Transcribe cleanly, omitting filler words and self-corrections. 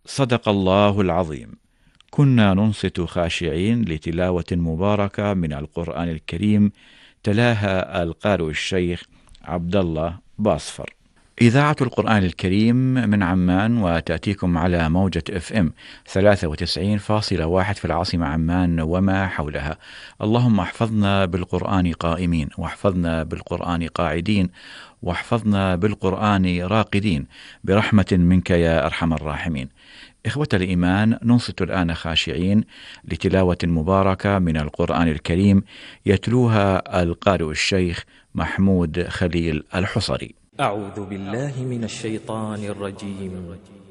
صدق الله العظيم. كنا ننصت خاشعين لتلاوة مباركة من القرآن الكريم، تلاها القارئ الشيخ عبد الله باصفر. إذاعة القرآن الكريم من عمان، وتأتيكم على موجة FM 93.1 في العاصمة عمان وما حولها. اللهم احفظنا بالقرآن قائمين، واحفظنا بالقرآن قاعدين، واحفظنا بالقرآن راقدين، برحمة منك يا أرحم الراحمين. إخوة الإيمان، ننصت الآن خاشعين لتلاوة مباركة من القرآن الكريم، يتلوها القارئ الشيخ محمود خليل الحصري. أعوذ بالله من الشيطان الرجيم.